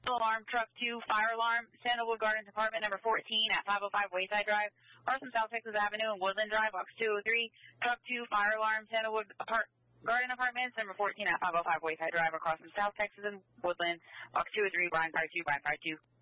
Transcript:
Alarm, truck 2, fire alarm, Sandalwood Gardens apartment number 14 at 505 Wayside Drive, Carson South Texas Avenue and Woodland Drive, box 203, truck 2, fire alarm, Sandalwood Garden Apartments number 14 at 505 Wayside Drive across from South Texas and Woodland, box 203, Bryan Fire 2, Bryan Fire 2.